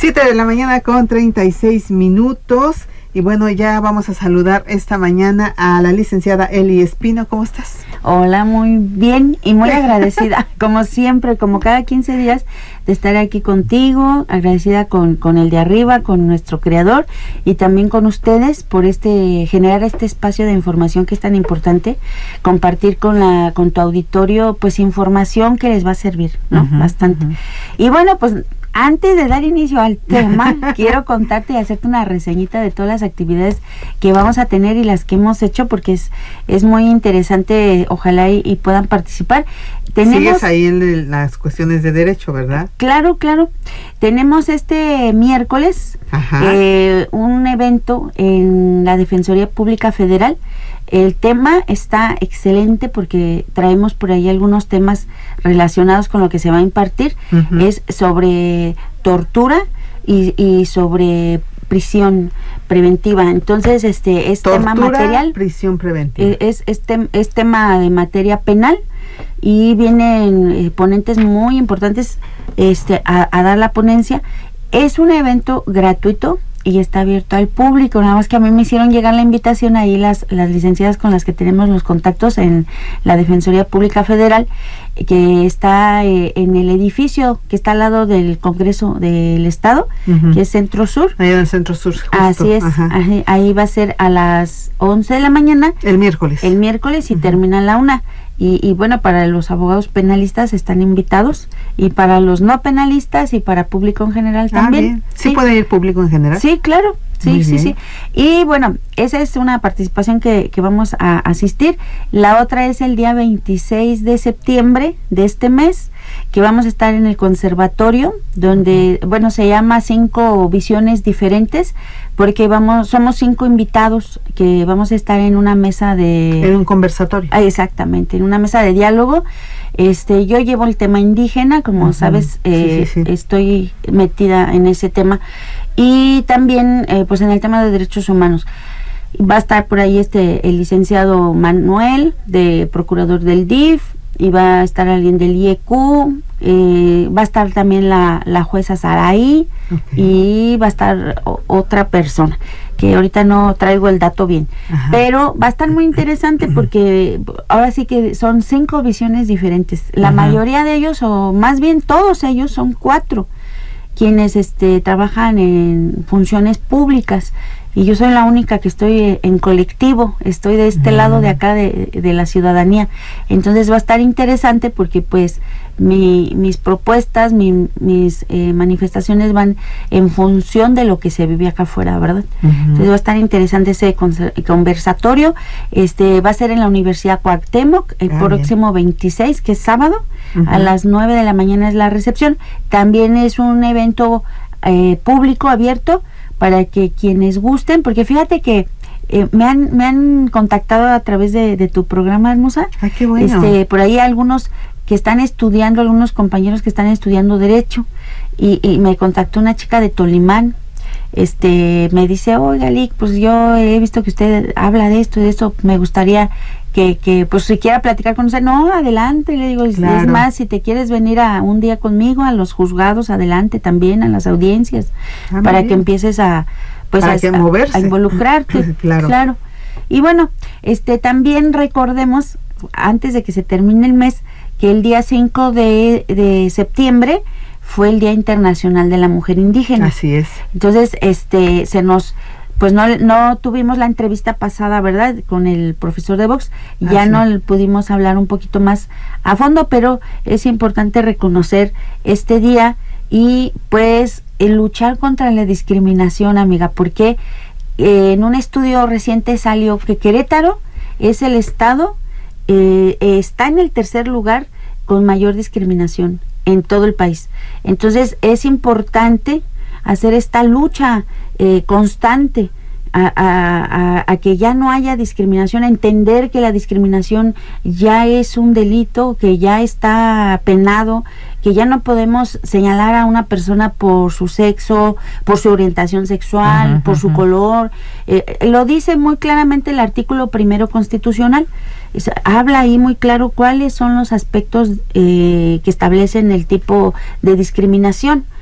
7 de la mañana con 36 minutos. Y bueno, ya vamos a saludar esta mañana a la licenciada Eli Espino. ¿Cómo estás? Hola, muy bien y muy agradecida, como siempre, como cada 15 días, de estar aquí contigo, agradecida con el de arriba, con nuestro creador y también con ustedes por generar este espacio de información que es tan importante, compartir con tu auditorio pues información que les va a servir, ¿no? Bastante. Y bueno, pues antes de dar inicio al tema, quiero contarte y hacerte una reseñita de todas las actividades que vamos a tener y las que hemos hecho, porque es muy interesante, ojalá y puedan participar. Sigues ahí en las cuestiones de derecho, ¿verdad? Claro. Tenemos este miércoles un evento en la Defensoría Pública Federal. El tema está excelente porque traemos por ahí algunos temas relacionados con lo que se va a impartir. Es sobre tortura y sobre prisión preventiva. Entonces, es tortura, tema material. Prisión preventiva. Es tema de materia penal y vienen ponentes muy importantes a dar la ponencia. Es un evento gratuito y está abierto al público, nada más que a mí me hicieron llegar la invitación ahí las licenciadas con las que tenemos los contactos en la Defensoría Pública Federal, que está en el edificio que está al lado del Congreso del Estado, que es Centro Sur. Ahí en el Centro Sur, justo. Así es, ahí va a ser a las 11 de la mañana. El miércoles y termina a la 1. Y bueno, para los abogados penalistas están invitados, y para los no penalistas y para público en general también. Bien. ¿Sí puede ir público en general? Sí, claro. Sí. Y bueno, esa es una participación que vamos a asistir. La otra es el día 26 de septiembre de este mes, que vamos a estar en el conservatorio, donde, bueno, se llama 5 visiones diferentes, porque somos 5 invitados que vamos a estar en una mesa en un conversatorio. Exactamente, en una mesa de diálogo. Yo llevo el tema indígena, como sabes, sí. Estoy metida en ese tema, y también pues en el tema de derechos humanos. Va a estar por ahí el licenciado Manuel, procurador del DIF, y va a estar alguien del IEQ, va a estar también la jueza Saraí, y va a estar otra persona, que ahorita no traigo el dato bien, pero va a estar muy interesante porque ahora sí que son 5 visiones diferentes. La mayoría de ellos, o más bien todos ellos, son 4 quienes trabajan en funciones públicas, y yo soy la única que estoy en colectivo, estoy de este lado de acá de la ciudadanía. Entonces va a estar interesante porque pues mis propuestas, mis manifestaciones van en función de lo que se vive acá afuera, ¿verdad? Entonces va a estar interesante ese conversatorio. Va a ser en la Universidad Cuauhtémoc el próximo 26, que es sábado, a las 9 de la mañana es la recepción. También es un evento público abierto para que quienes gusten, porque fíjate que me han contactado a través de tu programa, hermosa. ¡Ay, qué bueno! Por ahí algunos que están estudiando, algunos compañeros que están estudiando Derecho, y me contactó una chica de Tolimán. Me dice, oiga, Lic, pues yo he visto que usted habla de esto, me gustaría que pues si quiera platicar con usted. No, adelante, le digo, claro. Es más, si te quieres venir un día conmigo a los juzgados, adelante también, a las audiencias, para que empieces a involucrarte. Claro. Y bueno, también recordemos, antes de que se termine el mes, que el día 5 de septiembre fue el Día Internacional de la Mujer Indígena. Así es. Entonces, pues no tuvimos la entrevista pasada, ¿verdad?, con el profesor de Vox. Ya no pudimos hablar un poquito más a fondo, pero es importante reconocer este día y pues luchar contra la discriminación, amiga, porque en un estudio reciente salió que Querétaro es el estado, está en el tercer lugar con mayor discriminación en todo el país. Entonces es importante hacer esta lucha constante a que ya no haya discriminación, a entender que la discriminación ya es un delito, que ya está penado, que ya no podemos señalar a una persona por su sexo, por su orientación sexual, por su color. Lo dice muy claramente el artículo 1 constitucional. Habla ahí muy claro cuáles son los aspectos que establecen el tipo de discriminación.